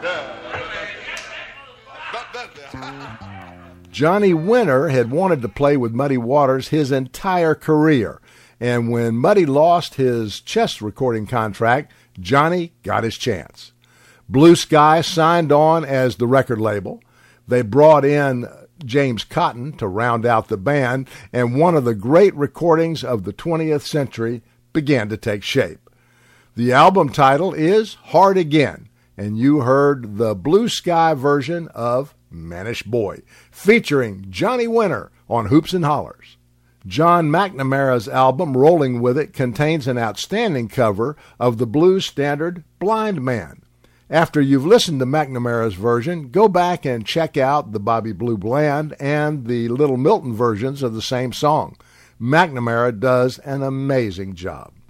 Johnny Winter had wanted to play with Muddy Waters his entire career, and when Muddy lost his Chess recording contract, Johnny got his chance. Blue Sky signed on as the record label. They brought in James Cotton to round out the band, and one of the great recordings of the 20th century began to take shape. The album title is Hard Again, and you heard the Blue Sky version of Mannish Boy, featuring Johnny Winter on Hoops and Hollers. John McNamara's album Rolling With It contains an outstanding cover of the blues standard Blind Man. After you've listened to McNamara's version, go back and check out the Bobby Blue Bland and the Little Milton versions of the same song. McNamara does an amazing job.